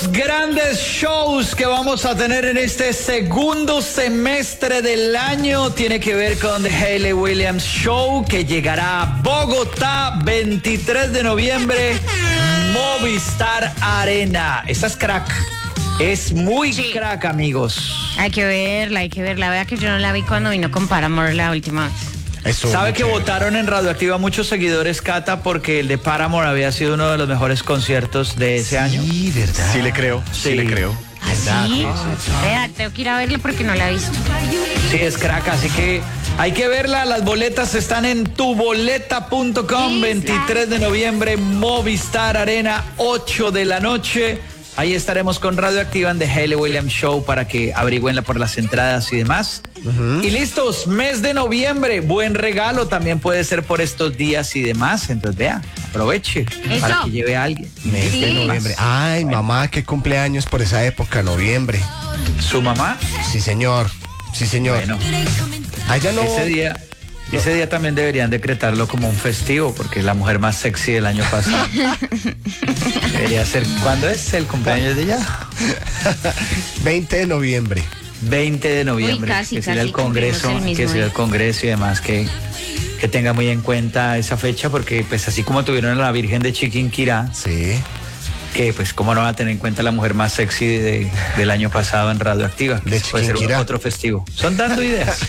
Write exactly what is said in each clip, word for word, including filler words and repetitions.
los grandes shows que vamos a tener en este segundo semestre del año tiene que ver con The Hayley Williams Show, que llegará a Bogotá veintitrés de noviembre, Movistar Arena. Esta es crack. Es muy sí. crack, amigos. Hay que verla, hay que verla. Vea que yo no la vi cuando vino con Paramore la última vez. Eso, ¿sabe que chévere. Votaron en Radioactiva muchos seguidores, Cata, porque el de Paramore había sido uno de los mejores conciertos de ese sí, año? Sí, verdad. Sí le creo, sí, sí le creo. ¿Ah, sí? Vea, tengo que ir a verla porque no la he visto. Sí, es crack, así que hay que verla. Las boletas están en tuboleta punto com. veintitrés de noviembre, Movistar Arena, ocho de la noche. Ahí estaremos con Radioactiva en The Hayley Williams Show para que averigüenla por las entradas y demás. Uh-huh. Y listos, mes de noviembre, buen regalo también puede ser por estos días y demás. Entonces, vea, aproveche ¿Eso? Para que lleve a alguien. Mes sí. de noviembre. Ay, bueno. Mamá, que cumpleaños por esa época, noviembre. ¿Su mamá? Sí, señor. Sí, señor. Bueno, allá no... ese día... Ese día también deberían decretarlo como un festivo, porque es la mujer más sexy del año pasado. Debería ser, ¿cuándo es el cumpleaños de ella? veinte de noviembre. veinte de noviembre. Uy, casi, que sea el Congreso, el que sea el Congreso y demás, que, que tenga muy en cuenta esa fecha, porque pues así como tuvieron a la Virgen de Chiquinquirá, sí. que pues cómo no va a tener en cuenta la mujer más sexy de, del año pasado en Radioactiva. De puede ser otro festivo. Son dando ideas.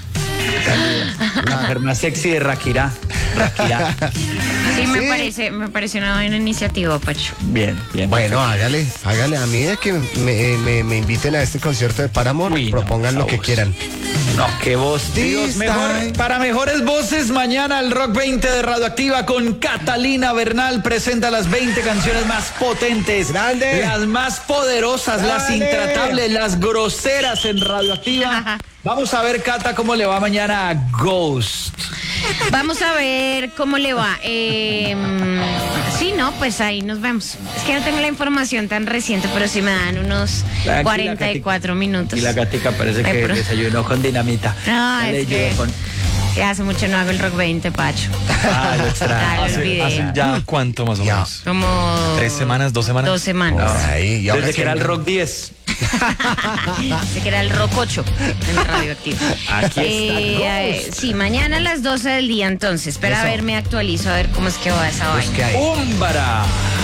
La mujer más sexy de Raquirá. Raquirá. Sí, me sí. parece, me parece una buena iniciativa, Pacho. Bien, bien. Bueno, hágale, hágale. A mí es que me, me, me inviten a este concierto de Paramore, Uy, propongan no, lo que voz. quieran. No, qué voz, Dios. Mejor, para mejores voces, mañana el Rock veinte de Radioactiva con Catalina Bernal presenta las veinte canciones más potentes, Grande. las más poderosas, Grande. las intratables, las groseras en Radioactiva. Vamos a ver, Cata, cómo le va mañana a Ghost. Vamos a ver cómo le va. Eh, sí, no, pues ahí nos vemos. Es que no tengo la información tan reciente, pero sí me dan unos aquí cuarenta y cuatro minutos. Y la gatica parece Ay, que pero... desayunó con dinamita. No, es que con... hace mucho no hago el Rock veinte, Pacho. Ah, lo extraño. Ah, hace, hace ya cuánto más o ya. menos. Como tres semanas, dos semanas. Dos semanas. No. Ahí, Desde que, que era el Rock diez. Desde que era el Rock ocho en la Radioactiva. Aquí eh, está. Sí, mañana a las doce del día entonces. Espera, Eso. a ver, me actualizo, a ver cómo es que va esa pues vaina. ¡Úmbara!